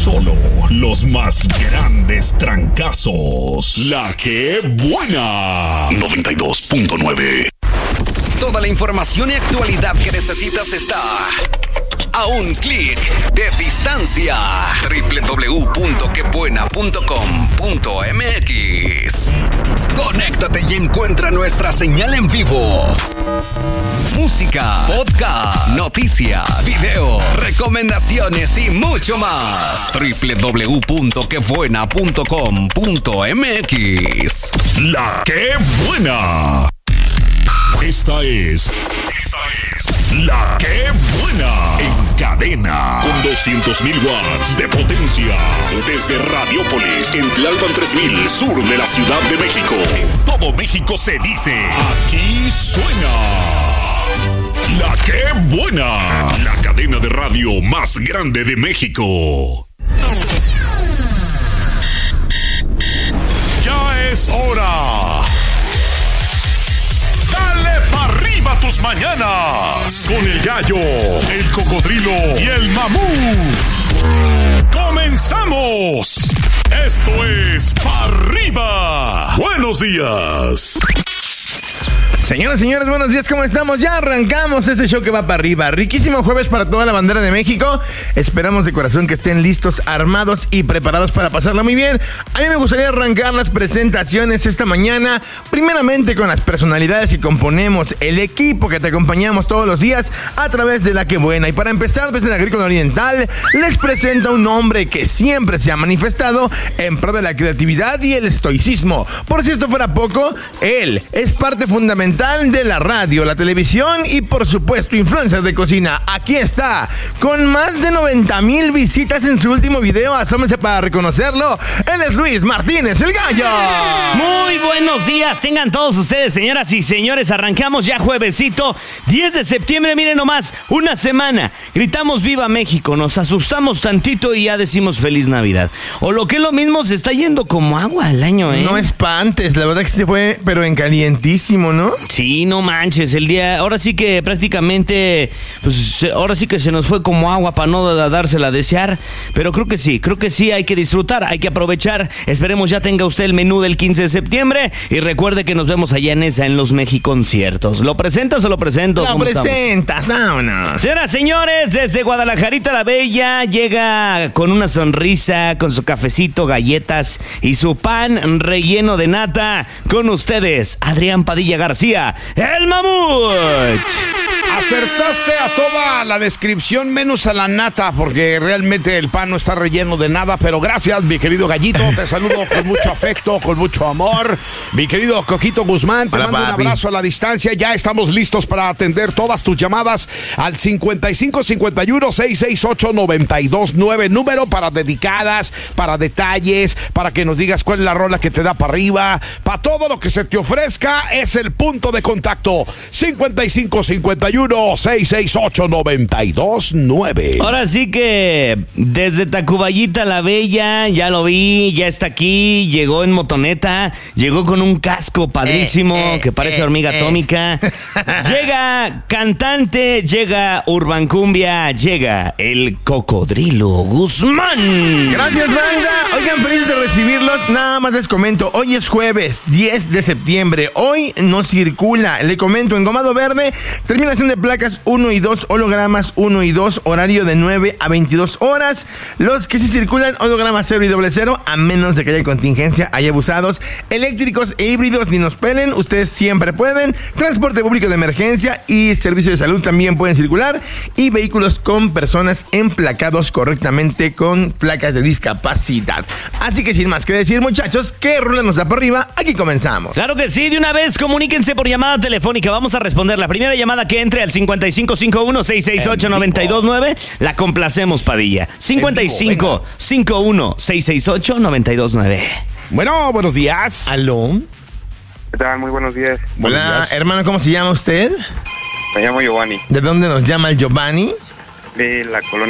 Solo los más grandes trancazos. La que buena. 92.9. Toda la información y actualidad que necesitas está a un clic de distancia. www.quebuena.com.mx. Conéctate y encuentra nuestra señal en vivo. Música, podcast, noticias, video, recomendaciones y mucho más. www.quebuena.com.mx. La que buena. Esta es La que buena. En cadena. Con 200,000 watts de potencia. Desde Radiópolis, en Tlalpan 3000, sur de la Ciudad de México. En todo México se dice, aquí suena La que buena. La cadena de radio más grande de México. Ya es hora. Dale pa' arriba tus mañanas. Con el gallo, el cocodrilo y el mamú. ¡Comenzamos! Esto es Pa' Arriba. Buenos días. Señoras y señores, buenos días, ¿cómo estamos? Ya arrancamos este show que va para arriba. Riquísimo jueves para toda la bandera de México. Esperamos de corazón que estén listos, armados y preparados para pasarla muy bien. A mí me gustaría arrancar las presentaciones esta mañana, primeramente con las personalidades que componemos el equipo que te acompañamos todos los días a través de La que buena. Y para empezar, desde el Agrícola Oriental, les presento a un hombre que siempre se ha manifestado en pro de la creatividad y el estoicismo. Por si esto fuera poco, él es parte fundamental de la radio, la televisión y por supuesto influencers de cocina. Aquí está, con más de 90,000 visitas en su último video. Asómense para reconocerlo. Él es Luis Martínez, el gallo. Muy buenos días, tengan todos ustedes, señoras y señores. Arrancamos ya juevesito, 10 de septiembre, miren nomás, una semana. Gritamos Viva México, nos asustamos tantito y ya decimos Feliz Navidad. O lo que es lo mismo, se está yendo como agua el año, No espantes, la verdad que se fue, pero en calientísimo, ¿no? Sí, no manches, el día, ahora sí que prácticamente, pues ahora sí que se nos fue como agua para no dársela a desear, pero creo que sí, hay que disfrutar, hay que aprovechar. Esperemos ya tenga usted el menú del 15 de septiembre y recuerde que nos vemos allá en los Mexiconciertos. ¿Lo presentas o lo presento? Lo presentas, vámonos. Señoras, señores, desde Guadalajarita la Bella llega con una sonrisa, con su cafecito, galletas y su pan relleno de nata. Con ustedes, Adrián Padilla García, el mamut. Acertaste a toda la descripción menos a la nata, porque realmente el pan no está relleno de nada, pero gracias, mi querido gallito, te saludo con mucho afecto, con mucho amor. Mi querido Coquito Guzmán, te mando un abrazo a la distancia. Ya estamos listos para atender todas tus llamadas al 5551-668-929, número para dedicadas, para detalles, para que nos digas cuál es la rola que te da para arriba, para todo lo que se te ofrezca. Es el punto de contacto, 5551-668-929. Ahora sí que desde Tacuballita la Bella, ya lo vi, ya está aquí, llegó en motoneta, llegó con un casco padrísimo que parece hormiga atómica. Llega cantante, llega Urban Cumbia, llega el Cocodrilo Guzmán. Gracias, banda. Oigan, felices de recibirlos. Nada más les comento, hoy es jueves 10 de septiembre. Hoy no circula, le comento, engomado verde, terminación de placas 1 y 2, hologramas 1 y 2, horario de 9 a 22 horas. Los que sí circulan, hologramas 0 y 00, a menos de que haya contingencia, hay abusados. Eléctricos e híbridos, ni nos pelen, ustedes siempre pueden. Transporte público de emergencia y servicio de salud también pueden circular. Y vehículos con personas emplacados correctamente con placas de discapacidad. Así que sin más que decir, muchachos, ¿qué rola nos da por arriba? Aquí comenzamos. Claro que sí, de una vez comuníquense por llamada telefónica. Vamos a responder la primera llamada que entre al 5551-668-929. La complacemos, Padilla. 5551-668-929. Bueno, buenos días. ¿Aló? ¿Qué tal? Muy buenos días. Hola, hermano, ¿cómo se llama usted? Me llamo Giovanni, ¿De dónde nos llama el Giovanni? de la colonia